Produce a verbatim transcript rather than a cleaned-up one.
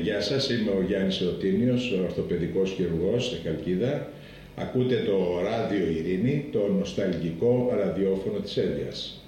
γεια σας, είμαι ο Γιάννης Ερωτήνιος, ορθοπαιδικός χειρουργός στη Χαλκίδα. Ακούτε το Ράδιο Ειρήνη, το νοσταλγικό ραδιόφωνο της Έλβιας.